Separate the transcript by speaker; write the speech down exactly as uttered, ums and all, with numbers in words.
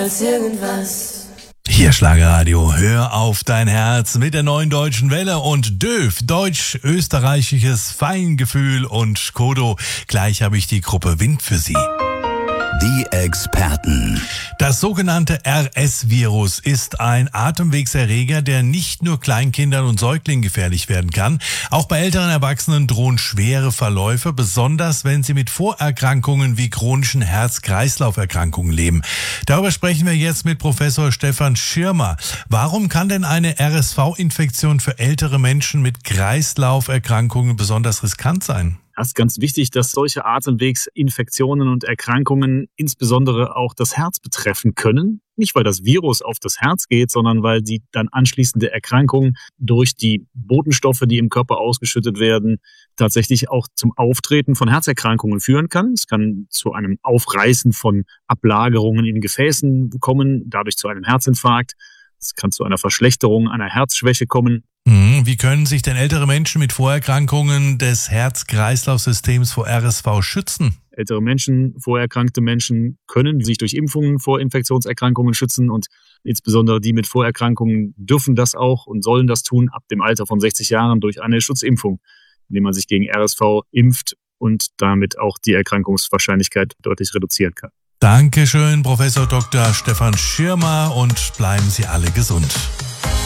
Speaker 1: als irgendwas.
Speaker 2: Hier Schlagerradio, hör auf dein Herz mit der neuen deutschen Welle und Döf, deutsch-österreichisches Feingefühl und Kodo. Gleich habe ich die Gruppe Wind für Sie.
Speaker 3: Die Experten.
Speaker 2: Das sogenannte R S-Virus ist ein Atemwegserreger, der nicht nur Kleinkindern und Säuglingen gefährlich werden kann. Auch bei älteren Erwachsenen drohen schwere Verläufe, besonders wenn sie mit Vorerkrankungen wie chronischen Herz-Kreislauf-Erkrankungen leben. Darüber sprechen wir jetzt mit Professor Stefan Schirmer. Warum kann denn eine R S V-Infektion für ältere Menschen mit Kreislauferkrankungen besonders riskant sein?
Speaker 4: Es ist ganz wichtig, dass solche Atemwegsinfektionen und Erkrankungen insbesondere auch das Herz betreffen können. Nicht, weil das Virus auf das Herz geht, sondern weil die dann anschließende Erkrankung durch die Botenstoffe, die im Körper ausgeschüttet werden, tatsächlich auch zum Auftreten von Herzerkrankungen führen kann. Es kann zu einem Aufreißen von Ablagerungen in Gefäßen kommen, dadurch zu einem Herzinfarkt. Es kann zu einer Verschlechterung einer Herzschwäche kommen.
Speaker 2: Wie können sich denn ältere Menschen mit Vorerkrankungen des Herz-Kreislauf-Systems vor R S V schützen?
Speaker 4: Ältere Menschen, vorerkrankte Menschen können sich durch Impfungen vor Infektionserkrankungen schützen und insbesondere die mit Vorerkrankungen dürfen das auch und sollen das tun ab dem Alter von sechzig Jahren durch eine Schutzimpfung, indem man sich gegen R S V impft und damit auch die Erkrankungswahrscheinlichkeit deutlich reduzieren kann.
Speaker 2: Dankeschön, Professor Doktor Stefan Schirmer, und bleiben Sie alle gesund.